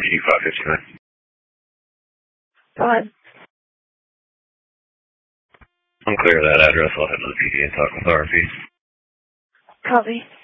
G559. Go ahead. I'm clear of that address. I'll head to the PD and talk with RFE. Copy.